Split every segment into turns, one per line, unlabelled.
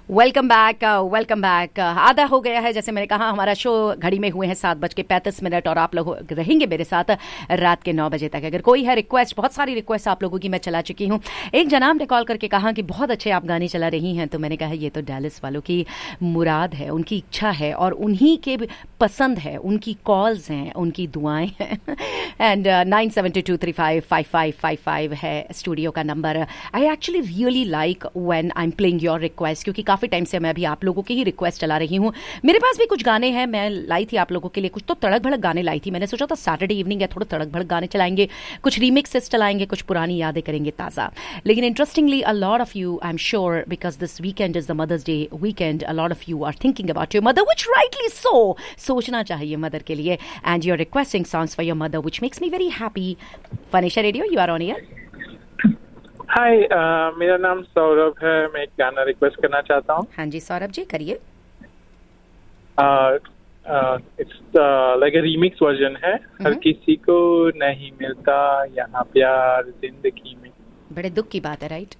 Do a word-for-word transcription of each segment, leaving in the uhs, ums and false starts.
Welcome back, welcome back. आधा हो गया है, जैसे मैंने कहा हमारा शो घड़ी में हुए हैं सात बज के पैंतीस मिनट और आप लोग रहेंगे मेरे साथ रात के नौ बजे तक। अगर कोई है रिक्वेस्ट, बहुत सारी रिक्वेस्ट आप लोगों की मैं चला चुकी हूँ। एक जनाब ने कॉल करके कहा कि बहुत अच्छे आप गाने चला रही हैं, तो मैंने कहा ये तो डैलिस वालों की मुराद है, उनकी इच्छा है और उन्हीं के पसंद है, उनकी कॉल्स हैं, उनकी दुआएं हैं। And nine seven to to three five five five five five है स्टूडियो का number. I actually really like when I am playing your request, क्योंकि काफी टाइम से मैं भी आप लोगों की ही रिक्वेस्ट चला रही हूँ। मेरे पास भी कुछ गाने हैं, मैं लाई थी आप लोगों के लिए, कुछ तो तड़क भड़क गाने लाई थी। मैंने सोचा था सैटरडे इवनिंग है, थोड़ा तड़क भड़क गाने चलाएंगे, कुछ रीमिक्सेस चलाएंगे, कुछ पुरानी यादें करेंगे ताज़ा। लेकिन interestingly a lot of you, I am sure, because this weekend is the mother's day weekend, a lot of you are thinking about your mother, which rightly so, सोचना चाहिए मदर के लिए, and you are requesting songs for your mother which makes me very happy. फनीशा radio, you are on air.
Hi, uh, मेरा नाम सौरभ है, मैं एक गाना रिक्वेस्ट करना चाहता हूँ।
हाँ जी सौरभ जी, करिए।
It's like a remix version है। हर किसी को नहीं मिलता यहाँ प्यार जिंदगी में।
बड़े दुख की बात है, राइट?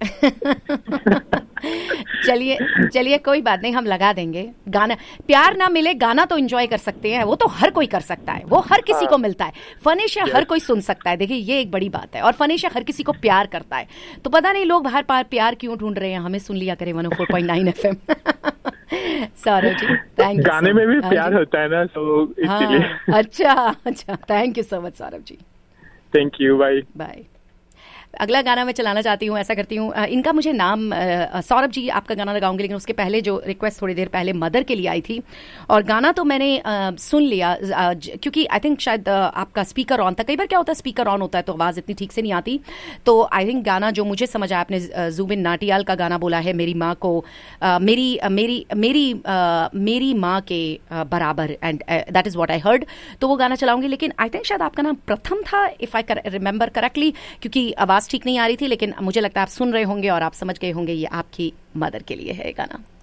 चलिए चलिए, कोई बात नहीं, हम लगा देंगे गाना। प्यार ना मिले गाना तो एंजॉय कर सकते हैं, वो तो हर कोई कर सकता है, वो हर किसी को मिलता है। फनीशा हर कोई सुन सकता है, देखिए ये एक बड़ी बात है। और फनीशा हर किसी को प्यार करता है, तो पता नहीं लोग बाहर पार प्यार क्यों ढूंढ रहे हैं, हमें सुन लिया करें one O four point nine F M. Saurabh ji thank you.
गाने में भी प्यार होता है ना, तो इसलिए।
अच्छा अच्छा, thank you so much Saurabh ji.
Thank you, bye
bye. अगला गाना मैं चलाना चाहती हूँ, ऐसा करती हूँ, इनका मुझे नाम सौरभ जी आपका गाना लगाऊंगी, लेकिन उसके पहले जो रिक्वेस्ट थोड़ी देर पहले मदर के लिए आई थी, और गाना तो मैंने आ, सुन लिया, आ, क्योंकि आई थिंक शायद आ, आपका स्पीकर ऑन था। कई बार क्या होता है, स्पीकर ऑन होता है तो आवाज़ इतनी ठीक से नहीं आती। तो आई थिंक गाना जो मुझे समझ आया, आपने जुबिन नाटियाल का गाना बोला है, मेरी माँ को आ, मेरी मेरी मेरी आ, मेरी माँ के आ, बराबर, and that is what I heard, तो वो गाना चलाऊंगी। लेकिन आई थिंक शायद आपका नाम प्रथम था, इफ़ आई रिमेंबर करेक्टली, क्योंकि आवाज़ ठीक नहीं आ रही थी, लेकिन मुझे लगता है आप सुन रहे होंगे और आप समझ गए होंगे ये आपकी मदर के लिए है गाना।